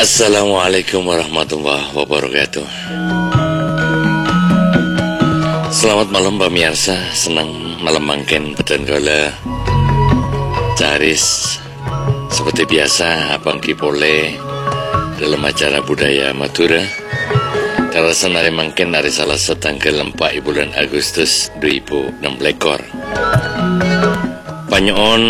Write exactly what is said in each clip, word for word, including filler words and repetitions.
Assalamualaikum warahmatullahi wabarakatuh. Selamat malam pemirsa, senang malam mangken beten kala caris seperti biasa Abang Kipole dalam acara budaya Madura. Karasan hari mangken dari salah setanggal empat bulan Agustus dua ribu enam belas. Panyoon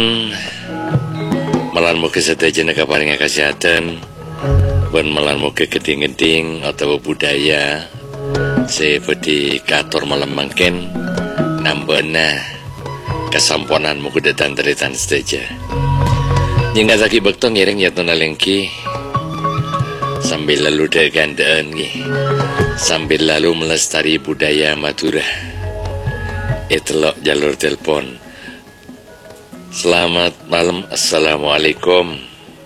malan muka setajana kaparinga kesehatan ban malan muka keting-keting atau budaya seperti kator malam mangken nambana kesamponan muka datang dari tan stage jingga zaki bektong ngiring ya tonalengki sambil lalu degandaan nih sambil lalu melestari budaya Madura. Itulah jalur telepon. Selamat malam, assalamualaikum.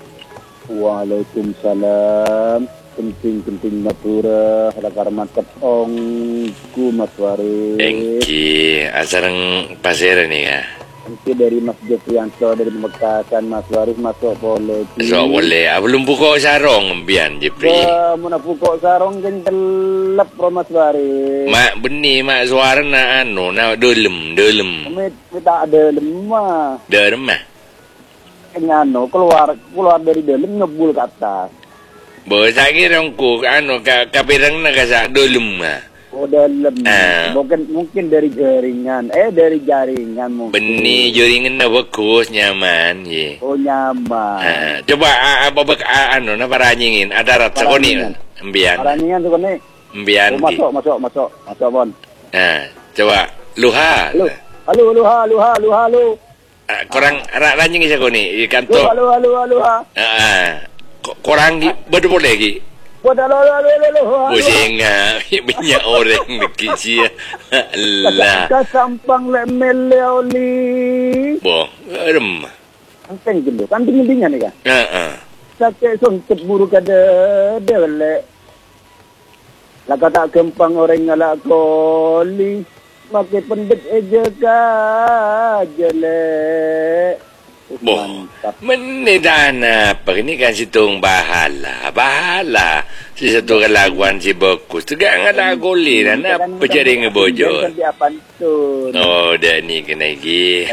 Waalaikumsalam. Penting-penting Madura halakar mantap ong ku Maswari. Engki asarang pasir nih ya. Engki dari Mas Jefrianto dari Pemekasan Maswari masuk boleh. So boleh. Ah, belum buka sarong mbian Jepri. Wah, mun buka sarong kan telep pro Maswari. Mak beni mak suara na anu na dolem dolem. Kami kita ada lemah. Dolem mah. Anu keluar keluar dari dalam ngebul ke atas. Bos lagi rongku anu ka kapirang na kasa dolem mah. Oh dalam. Ah. Mungkin mungkin dari jaringan. Eh dari jaringan mungkin. Beni jaringan na bagus nyaman ye. Oh nyaman. Ah, coba ah, babak ah, anu na paranyingin ada rat sakoni mbian. Paraningan tuh kan nih. Mbian. Oh, masuk masuk masuk masuk bon. Nah, coba luha. Halo. Halo halo halo halo halo. Ah, korang ra ranjing isa ko ni ikan to. Halo halo halo halo. Ah, ko- korang gi bedo boleh gi. Halo halo halo halo. Pusing nga banyak orang deki sia. Allah. Kasampang le meleoli. Bo, rem. Anteng gitu. Kan dingin-dingin nih kan. Heeh. Sakit songket buruk ada dele. Lah kata kempang orang ngala koli. Makai pendet eja kajele. Bo, menedana apa ini kan situng bahala, bahala. Si satu kelaguan si bagus. Tegak ngalago li na na pejari ngebojol. Oh, dah ni kena gi.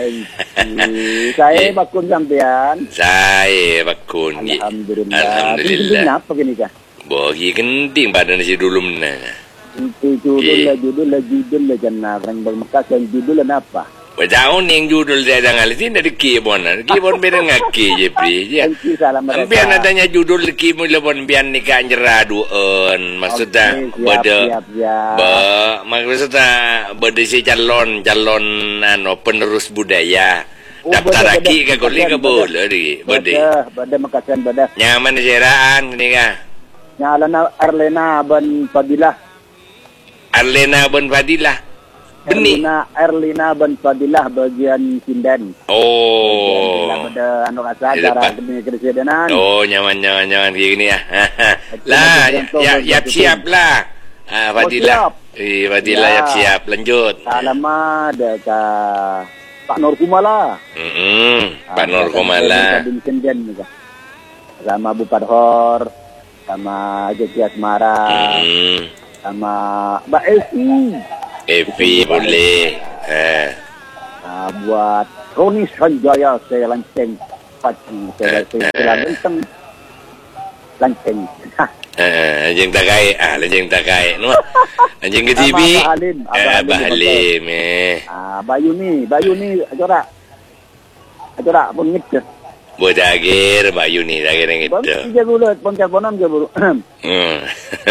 Saya bakun sampean. Saya bakun gi. Alhamdulillah. Alhamdulillah. Kenapa gini kah? Bogi kenting badan si dulum na. Itu judul lah, judul lah, judul lah jangan orang bermekas dan judul lah apa? Wadaon yang judul saya dangal itu dari kibon, kibon bereng ngaki je pri. Ya. Ambian adanya judul kibon lebon bian nikah jeraduan, maksudnya beda, ba, maksudnya beda si calon calon ano penerus budaya. Daftar lagi ke koli ke boleh di, beda. Beda mekasan beda. Nyaman seraan ni kah? Nyalana Arlena ban Fadilah. Arlena ban Fadilah. Benih. Erlina, Erlina ban Fadilah bagian Sindan. Oh. Pada anu rasa cara demi kepresidenan. Oh, nyaman nyaman nyaman kayak gini ya. Lah, ya, ya siap lah. Ah, Fadilah. Eh, Fadilah ya siap. Lanjut. Alamat ada ka Pak Nur Kumala. Heeh. Pak Nur Kumala. Sindan juga. Sama Bu Padhor, sama Jeki Asmara. Hmm. Sama Mbak Evi. Evi boleh. Eh. Nah, buat Roni Sanjaya saya lanceng pagi saya saya lanceng lanceng. Eh, anjing tak kait. Ah, anjing tak kait. No. Anjing ke T V. Ah, Bahalim eh. Ah, Bayu ni, Bayu ni ajora. Ajora pun ngit. Buat dagir, Mbak Yuni dagir yang itu. Pon tiga bulan, pon bonam je buru. Hmm.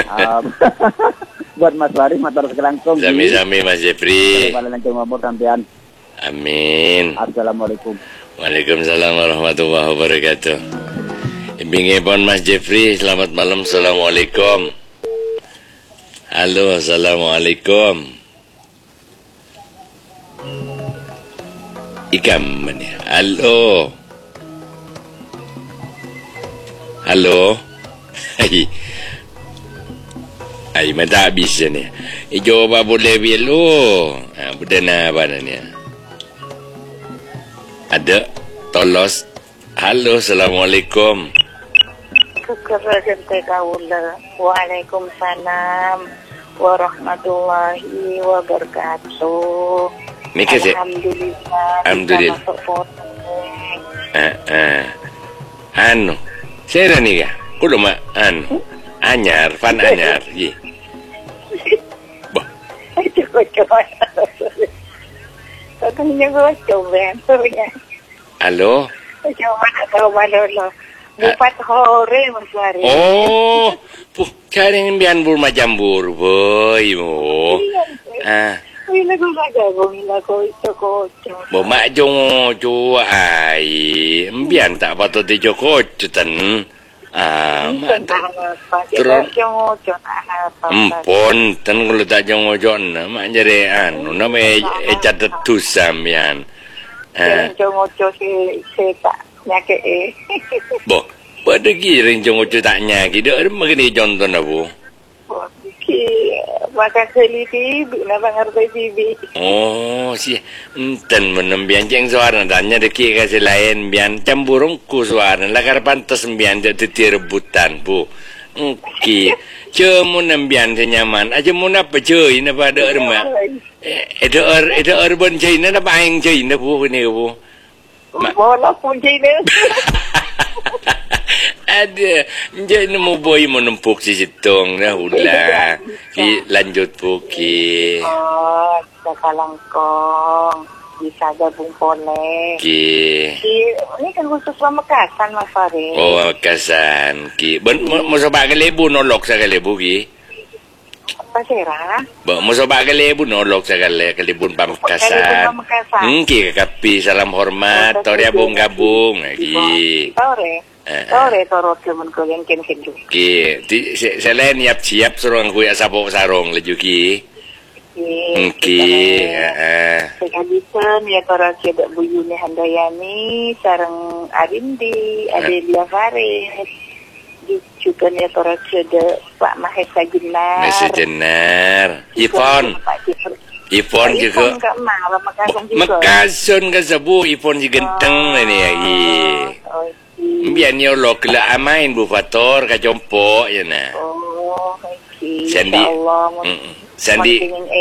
Buat Mas Faris motor sekelangkung. Sami-sami Mas Jeffrey. Kepala lanceng mamur sampean. Amin. Assalamualaikum. Waalaikumsalam warahmatullahi wabarakatuh. Ibingi pon Mas Jeffrey, selamat malam, assalamualaikum. Halo, assalamualaikum. Ikam mana? Halo. Halo. Hai. Ay, mata habis ni. Ijo ba boleh bilu. Ha, budana apa ni? Ada tolos. Halo, assalamualaikum. kekerasan kaula. Waalaikumsalam warahmatullahi wabarakatuh. Mika sih. Alhamdulillah. Alhamdulillah. Ah, ah. Anu, saya nih ya. Kudu mah anu. Anyar, fan anyar. Ye. Bah. Itu coba. Katanya gua coba ya. Halo. Coba tahu malolo. Bupat hore masari. Oh, puh, cari mbian bur majambur, boy mo. Ah. Wila ko magago, wila ko ito ko. Bo mak jong jo ai, mbian tak patut di joko tan. Ah, mak terus empon tan kulo tak jong ojon, mak jere anu nama e catet tusam yan. Ah, jong ojo si si tak nyake e. Bo, pada giring jong ojo tak nyaki, dak magini contoh na bu. Maka kali tibi, napa ngerti tibi? Oh, si enten menembian jeng suara tanya deki kasih lain bian camburung ku suara lakar pantas bian jadi rebutan bu. Oke, cuma nembian senyaman aja mau napa cuy napa ada erma. Ada er ada er bon cuy napa aing cuy napa bu ni bu. Bola pun cuy ni. Ada, jadi mau boy menempuk si sitong dah ulah. Ki lanjut bu ki. Oh, sakalangkong, bisa gabung pole. Ki. Ki, ini kan khusus Pamekasan Mas Farid. Oh, Pamekasan ki. Ben mau coba ke lebu nolok sa lebu ki. Apa sera? Ba mau coba ke lebu nolok sa ke lebun Pamekasan. Kalibun Pamekasan. Hmm, ki kapi salam hormat, tori abung gabung ki. Tore. Tore torot kemen ko yang ken ken. Ki, ti selain siap siap surang kuya sapok sarong leju ki. Ki, heeh. Sekalisan ya para cedak buyune Handayani sareng Arindi, Adelia Farid. Juga ya para cedak Pak Mahesa Jenar. Mahesa Jenar. Ipon. Ipon juga. Mekasun ke sebu Ipon juga genteng ini ya. Biar nyolok lah amain Bu Fator ka jompo ya na. Oh, okey. Sandi. Sandi.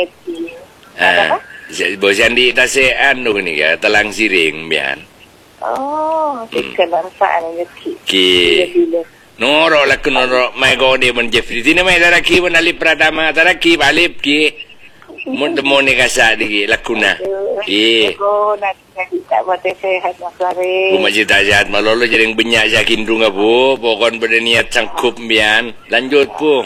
Ah, bo Sandi tase anu ni ka talang siring bian. Oh, sekarang saan ni ki. Noro la kunoro mai gode mon Jeffrey. Dina mai daraki mon Ali Pratama daraki balip ki. Mun temo ni kasa di lakuna. Ki. Ko nak tak buat sehat Mas Farid. Bu masih tak sehat malolo jadi banyak yakin dunga bu. Pokon pada niat sangkup bian. Lanjut bu.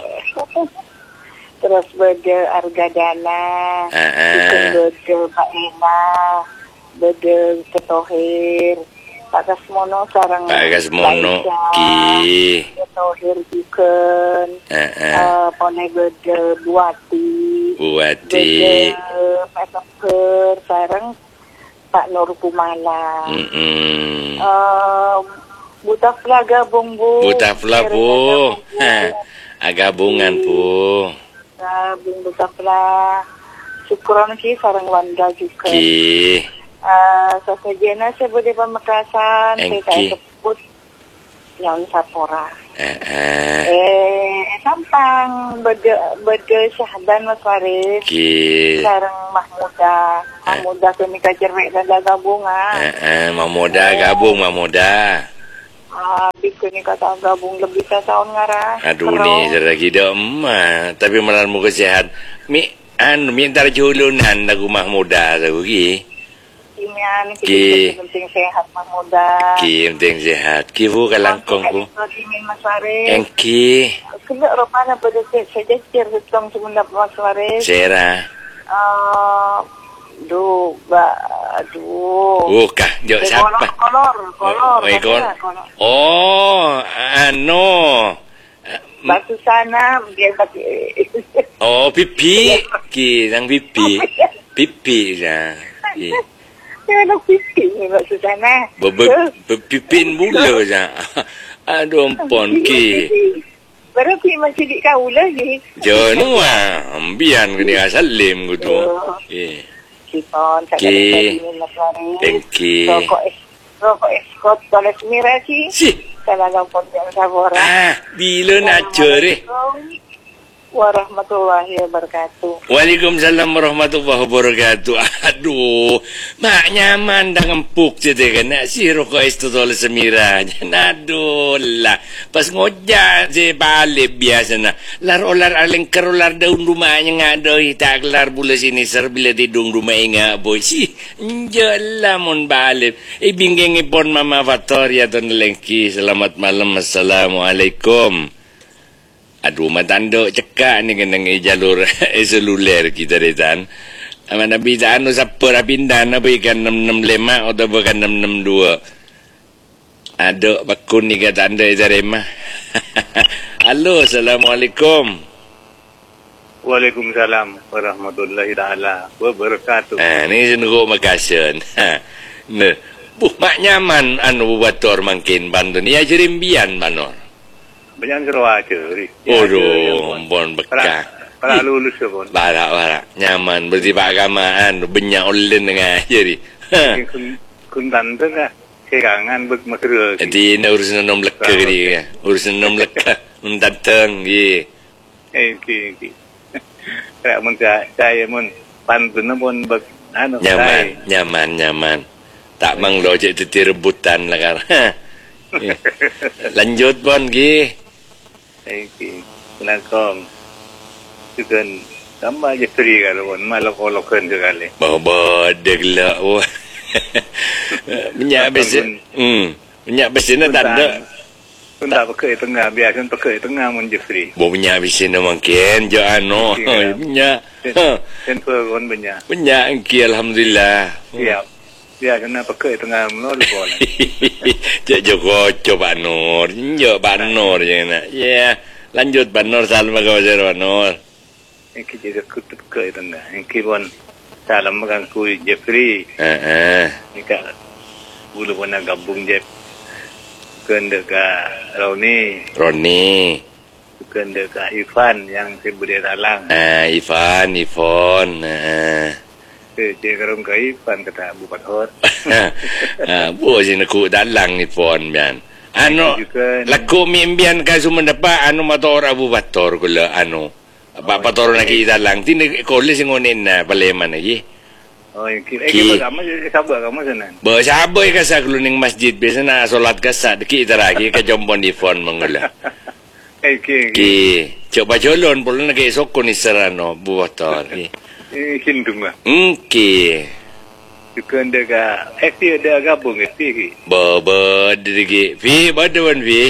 Terus berde Argadana. Heeh. Berde Pak Ena. Berde Ketohir. Pak Kasmono sarang. Pak Kasmono ki. Ketohir juga. Heeh. Pone berde Buati. Buati. Berde Pesoker sarang Pak Nur Kumala. Mm-mm. Uh, Butafla gabung bu. Butafla bu. Ha, gabungan bu. Gabung Butafla. Syukuran ki sarang Wanda juga. Ki. Uh, Sasajena saya boleh Pamekasan. Saya sebut yang Sapora. Eh, eh. Eh, Sampang berde berde Syahdan Mas Farid. Ki. Sarang Mahmuda. Mahmuda kami kacermek dan gabungan. Eh, eh, Mahmuda gabung Mahmuda. Ah, biku ni kata gabung lebih setahun ngarah. Aduh ni cara kita emak, tapi malah muka sehat. Mi anu mi antara julunan lagu Mahmuda lagu ki. Kimian ki penting sehat Mahmuda. Ki penting sehat. Ki bu kalangkong bu. Kimin Mas Farid. Engki. Kena rupanya pada saja cer hitung sebenap Mas Farid. Sera. Ah, duh, ba, aduh. Oh, kah, jauh siapa? Kolor, kolor, kolor. Oh, anu. Batu sana, dia tapi. Oh, pipi. Ki, nang pipi. Pipi ya. Ya, nak pipi ni batu sana. Bepipin mula ya. Aduh, ampun, Ki. Baru pi macam di kau lagi. Jono ah, ambian kena salim gitu. Ki. Kipon, Ki. Thank you. Rokok es, rokok es kot, kalau semira ki. Si, Kalau pun yang sabar. Ah, bila nak curi? Warahmatullahi wabarakatuh. Waalaikumsalam warahmatullahi wabarakatuh. Aduh, mak nyaman dah ngempuk je dia kan. Nak si rokok itu tolak semiranya. Aduh lah. Pas ngojak je balik biasa nak. Lar olar aleng kerolar daun rumahnya ngadoi. Tak kelar bula sini ser bila tidung rumah ingat boy. Si, njala mon balik. Eh binggengi pon mama Fatoria ton lengki. Selamat malam. Assalamualaikum. Aduh, matando cekak ni kena ngi jalur seluler kita retan. Mana bisa anu siapa dah pindah apa ikan enam enam lima atau bukan enam enam dua. Aduh, bakun ni kata anda itu remah. Halo, Assalamualaikum. Waalaikumsalam warahmatullahi taala wabarakatuh. Ah, ni senuruk Makassar. Nah, buh mak nyaman anu buator mangkin Bandung. Ya jerimbian Banor. Banyak seruah ceri. Aduh, bon bekah. Para lulus ke pun. Barak-barak. Nyaman. Berarti pak agamaan. Banyak online dengan jadi. Kun kun tante lah. Kekangan bek makera. Nanti nak urusan nom leka ni. Urusan nom leka. Mendatang. Ye. Eh, okey, okey. Kaya mun saya mun pantun pun bek anu. Nyaman. Nyaman, nyaman. Tak mang lo cik teti rebutan lah kan. Lanjut pun, Gi. Okey. Kelakong. Juga tambah je free kalau pun. Malok-olokan sekali. Bawa degla. Minyak besi. Hmm. Minyak besi ni tak ada. Pun tak pakai tengah. Biasa pakai tengah pun je free. Bawa minyak besi ni mungkin. Jangan no. Minyak. Sensor pun banyak. Minyak angki Alhamdulillah. Siap. Ya, kena pakai tengah menor lupa lah. Cik Joko, coba Nur. Jok Pak Nur je nak. Ya, lanjut Pak Nur. Salam bagi wajar Pak Nur. Yang kita kutu pakai tengah. Yang kita pun salam bagi kui Jeffrey. Haa. Ini kak bulu pun nak gabung Jeff. Bukan dekat Roni. Roni. Bukan dekat Ivan yang saya beri talang. Ah, Ivan, Ivan. Haa. Cik karung kai Ivan kata Abu Pathor. Ah, buat sih nak dalang ni Ivan bian. Anu, laku mimpian kasu mendapat anu motor Abu Pathor kula anu. Abu Pathor nak kita dalang. Tini kolej ngonin na paleman lagi. Oh, yang kira. Eh, kita kamu sabar kamu sana. Bersabar kasa keluning masjid biasa nak solat kasa kita lagi ke jombon di phone mengula. Eh, okey. Ki, coba jolon pula nak esok ni serano Abu Pathor. Eh, hindung lah. Okey. Bukan dekat F T ada gabung F T ki. Baba degi. Vi badan vi.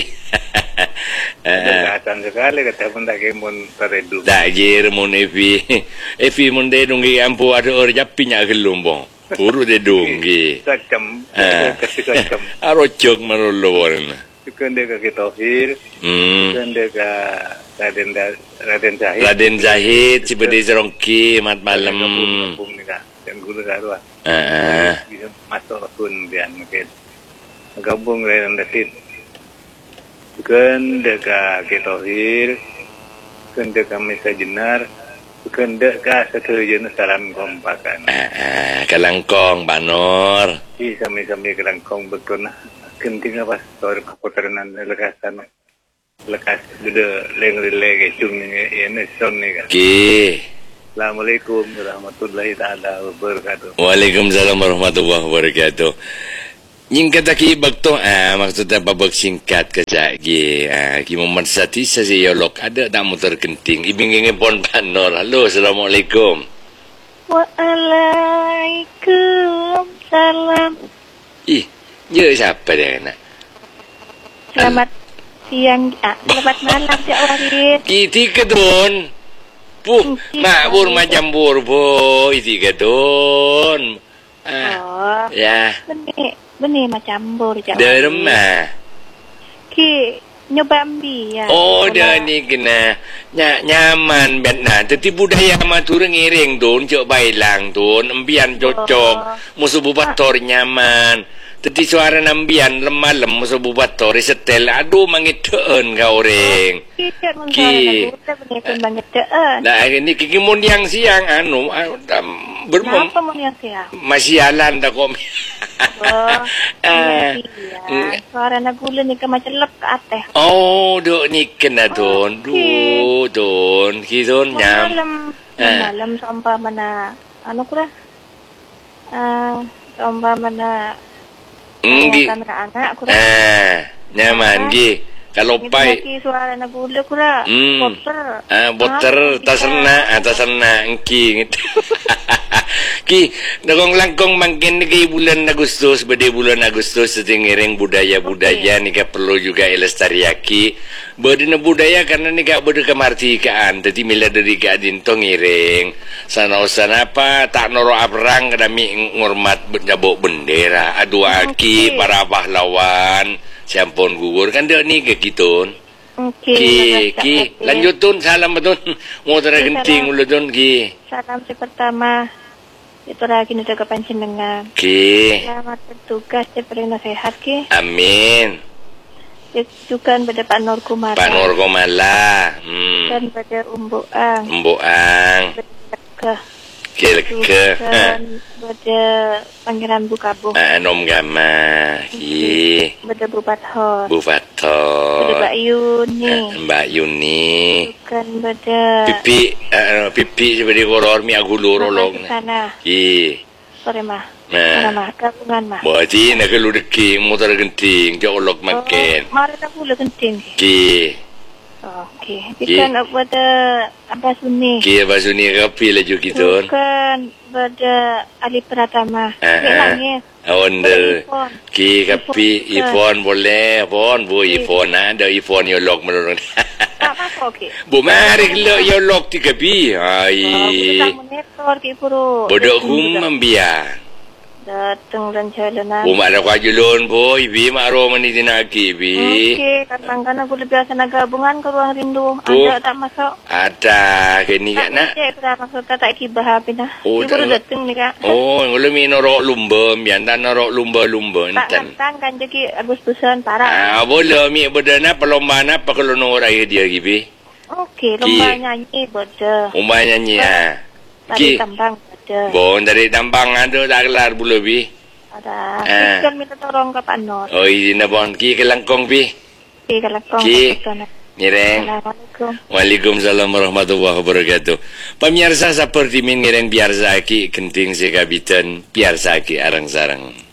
Datang sekali kata pun tak kemon taredu. Tak jir mun Evi. Evi mun de dungi ampu ada or japinya gelumbong. Puru de dungi. Kacam. Ah. Kacam. Arocok marullo warna. Bukan dekat Tauhir. Hmm. Bukan dekat Raden Raden Zahid. Raden Zahid si bede serongki mat malam. Kampung ni kak. Yang guru garua. Ah. Bisa masuk pun dia mungkin. Gabung Raden Zahid. Bukan dekat Tauhir. Bukan dekat Mesa Jenar. Bukan dekat satu jenis salam kompakan. Ah, kalangkong Banor. Si sampai-sampai kelangkong betul nah. Kenting apa? Soal keputaran lekasan. Lekas beda leng-leng ke cung ni ini son ni kan. Ki. Assalamualaikum warahmatullahi taala wabarakatuh. Waalaikumsalam warahmatullahi wabarakatuh. Yung kata ki bagto ah maksudnya babak singkat kaca ki ah ki memansati sa siyolok ada tak motor kenting ibingin pon Banor. Halo, Assalamualaikum. Waalaikumsalam. Ih, ya siapa dia nak? Selamat siang, ah, selamat malam Cak Warid. Iti kedon. Puh, makbur macam bur po iti kedon. Ah, Oh, ya. benih, benih macam bor Cak Dari Warid. rumah. Ki nyoba ambil ya. Oh, dah ni kena ny nyaman bet nah. Tetapi budaya matur ngiring tun, cok bailang tun, embian cocok, musuh bubator nyaman. Tadi suara nambian lemah-lem sebubat tori setel. Aduh mangiteun ka orang. Kita mun Ki. suara nagula beneran banget deun. Nah ini kiki mun yang siang anu anu, tam- bermem Kenapa mun yang siang? masyalan dah kok. Oh, Ah. iya. Suara nagula ni ka macam lep ke ateh. Oh, duk ni kena don. Du don, ki don nyam. Malam, Ah. malam seumpama na ano kura? Ah, seumpama na Hmm, gi. akan ka anak kura. Ah, nyaman gi. Kalau Itu pai lagi suara nagula kura. Hmm. Potter. Ah, boter tasena, ah, tasena engki gitu. Ki, nagong langkong mangkin ni kay bulan Agustus, bade bulan Agustus setinggiring budaya-budaya ni ka perlu juga ilestariaki. Bade na budaya karena ni ka bade kemartikaan, tadi mila dari ka dintong iring. Sana-sana apa tak noro abrang kadami ngormat nyabok bendera, adu aki Okay. para pahlawan, siampun gugur kan dia ni ke kitun. Okey. Ki, terima ki, kasih. lanjut tun, salam betul. Mau tera Ki, genting salam. ulu tun, ki. Salam si pertama. Itu lagi ni jaga panjenengan. Ki, Selamat bertugas di perintah sehat ki. amin. Juga pada Pak Nur Kumara. Pak Nur Komala, hmm, Dan pada Umbu Ang. Mboang, Ke. Kilke, Dan pada Pangeran Bukabuh. Anom Gama, ki, Pada Bupat Hor. Bu Pada Fato, Mbak Yuni. Mbak Yuni, Bukan pada Pipi, eh, Pipi seperti koror mi agulur olong. sana. Ki, Sore mah. Nah. Sore mah. Gabungan mah. berarti nak lu deki, mau tera genting, jauh olok makin. Oh, mari tak boleh genting. Ki, Okey. Ki. Bukan pada Abbas Sunni. ki bahasa ni kapi laju kitun. Bukan pada Ali Pratama. Ah, Dia ah. nangis. Awonder. Ipon. Ki kapi Ipon. iPhone boleh, phone bu Ki. iPhone ada iPhone yo log menurut. Tak apa okey. Bu mari lo yo log ti kapi. Oh, Ai. kita monitor ke puro. Bodoh kum membia. Datang dan jalanan. Bu mak dak ajulun bu, ibi mak ro mani dinaki bi. Okey, kadang-kadang aku lebih biasa nak gabungan ke ruang rindu. Oh. Ada tak masuk? Ada kini Tak kak nak. cek sudah masuk tak tak kibah habis dah. Oh, Ibu tak- datang ni kak. Oh, ngulu mi norok lumba, mian dan norok lumba-lumba Tak enten. datang kan jadi Agustusan parah. Ah, boleh mi bedana perlombaan apa kalau norak dia gibi. Okey, lomba nyanyi beda. Umba nyanyi ah. Tadi Ki. tambang beda. Bon dari tampang ada tak kelar bulu bi. Ada. Ah. Ikan minta tolong ke Pak Nur. Oh, izin na bon ki kelangkong bi. Okey, kalau kau Ki. sana. Nireng. Assalamualaikum. Waalaikumsalam warahmatullahi wabarakatuh. Pemirsa seperti min ngiring biar ki kenting sekabitan biar ki arang sarang.